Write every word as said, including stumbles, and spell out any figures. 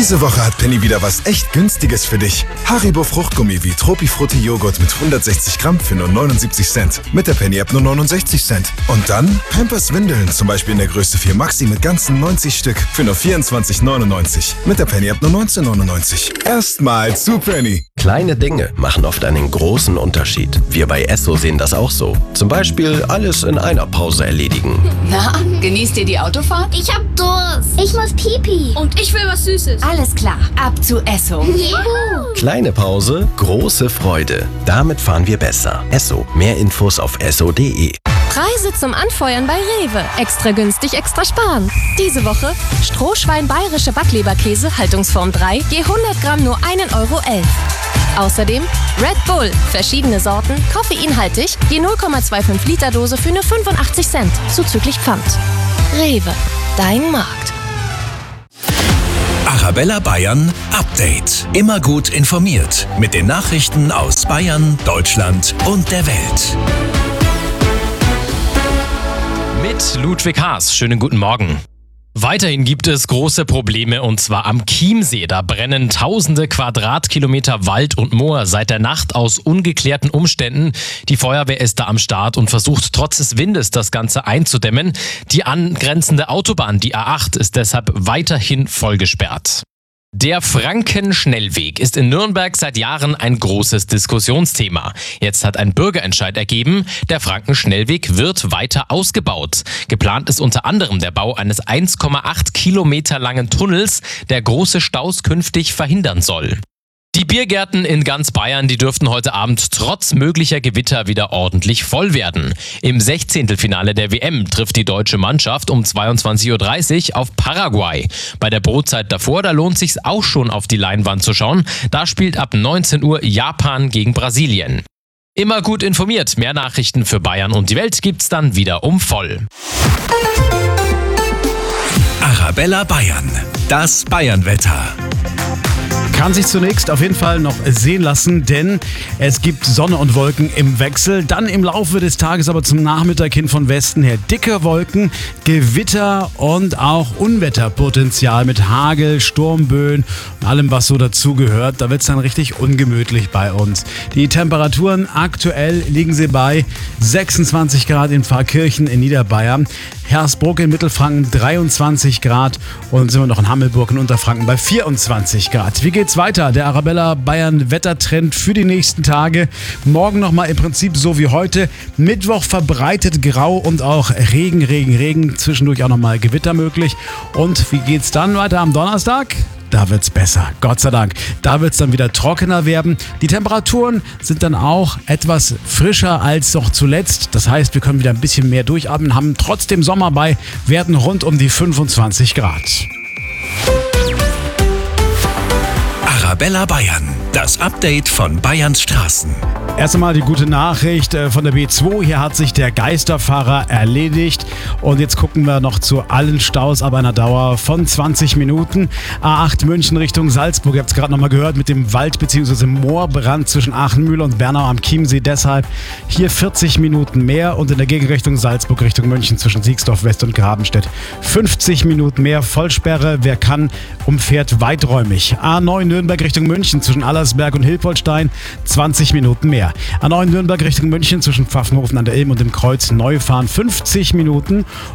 Diese Woche hat Penny wieder was echt Günstiges für dich. Haribo Fruchtgummi wie Tropifrutti Joghurt mit hundertsechzig Gramm für nur neunundsiebzig Cent. Mit der Penny-App nur neunundsechzig Cent. Und dann Pampers Windeln, zum Beispiel in der Größe vier Maxi mit ganzen neunzig Stück für nur vierundzwanzig neunundneunzig. Mit der Penny-App nur neunzehn neunundneunzig. Erstmal zu Penny. Kleine Dinge machen oft einen großen Unterschied. Wir bei Esso sehen das auch so. Zum Beispiel alles in einer Pause erledigen. Na, genießt ihr die Autofahrt? Ich hab Durst. Ich muss Pipi. Und ich will was Süßes. Alles klar, ab zu Esso. Juhu. Kleine Pause, große Freude. Damit fahren wir besser. Esso. Mehr Infos auf esso punkt de. Preise zum Anfeuern bei Rewe. Extra günstig, extra sparen. Diese Woche Strohschwein bayerische Backleberkäse, Haltungsform drei, je hundert Gramm nur ein Euro elf. Außerdem Red Bull, verschiedene Sorten, koffeinhaltig, je null Komma fünfundzwanzig Liter Dose für nur fünfundachtzig Cent, zuzüglich Pfand. Rewe, dein Markt. Arabella Bayern Update. Immer gut informiert mit den Nachrichten aus Bayern, Deutschland und der Welt. Mit Ludwig Haas. Schönen guten Morgen. Weiterhin gibt es große Probleme und zwar am Chiemsee. Da brennen tausende Quadratkilometer Wald und Moor seit der Nacht aus ungeklärten Umständen. Die Feuerwehr ist da am Start und versucht trotz des Windes das Ganze einzudämmen. Die angrenzende Autobahn, die A acht, ist deshalb weiterhin voll gesperrt. Der Frankenschnellweg ist in Nürnberg seit Jahren ein großes Diskussionsthema. Jetzt hat ein Bürgerentscheid ergeben, der Frankenschnellweg wird weiter ausgebaut. Geplant ist unter anderem der Bau eines eins Komma acht Kilometer langen Tunnels, der große Staus künftig verhindern soll. Die Biergärten in ganz Bayern, die dürften heute Abend trotz möglicher Gewitter wieder ordentlich voll werden. Im Sechzehntelfinale der W M trifft die deutsche Mannschaft um zweiundzwanzig Uhr dreißig auf Paraguay. Bei der Brotzeit davor, da lohnt sich's auch schon auf die Leinwand zu schauen. Da spielt ab neunzehn Uhr Japan gegen Brasilien. Immer gut informiert. Mehr Nachrichten für Bayern und die Welt gibt's dann wieder um voll. Arabella Bayern. Das Bayernwetter. Kann sich zunächst auf jeden Fall noch sehen lassen, denn es gibt Sonne und Wolken im Wechsel. Dann im Laufe des Tages aber zum Nachmittag hin von Westen her dicke Wolken, Gewitter und auch Unwetterpotenzial mit Hagel, Sturmböen und allem, was so dazugehört. Da wird es dann richtig ungemütlich bei uns. Die Temperaturen aktuell liegen sie bei sechsundzwanzig Grad in Pfarrkirchen in Niederbayern, Hersbruck in Mittelfranken dreiundzwanzig Grad und sind wir noch in Hammelburg in Unterfranken bei vierundzwanzig Grad. Wie geht's weiter? Der Arabella Bayern Wettertrend für die nächsten Tage. Morgen nochmal im Prinzip so wie heute. Mittwoch verbreitet grau und auch Regen, Regen, Regen. Zwischendurch auch nochmal Gewitter möglich. Und wie geht's dann weiter am Donnerstag? Da wird's besser, Gott sei Dank. Da wird's dann wieder trockener werden. Die Temperaturen sind dann auch etwas frischer als noch zuletzt. Das heißt, wir können wieder ein bisschen mehr durchatmen, haben trotzdem Sommer bei, werden rund um die fünfundzwanzig Grad. Arabella Bayern. Das Update von Bayerns Straßen. Erst einmal die gute Nachricht von der B zwei. Hier hat sich der Geisterfahrer erledigt. Und jetzt gucken wir noch zu allen Staus ab einer Dauer von zwanzig Minuten. A acht München Richtung Salzburg. Ihr habt es gerade nochmal gehört mit dem Wald- bzw. Moorbrand zwischen Aachenmühle und Bernau am Chiemsee. Deshalb hier vierzig Minuten mehr. Und in der Gegenrichtung Salzburg Richtung München zwischen Siegsdorf West und Grabenstedt fünfzig Minuten mehr. Vollsperre. Wer kann, umfährt weiträumig. A neun Nürnberg Richtung München zwischen Allersberg und Hilpoltstein zwanzig Minuten mehr. A neun Nürnberg Richtung München zwischen Pfaffenhofen an der Ilm und dem Kreuz Neufahren fünfzig Minuten.